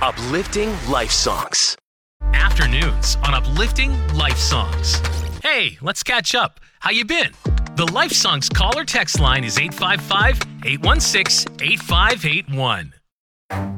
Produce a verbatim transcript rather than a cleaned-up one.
Uplifting Life Songs. Afternoons on Uplifting Life Songs. Hey, let's catch up. How you been? The Life Songs caller text line is eight five five, eight one six, eight five eight one.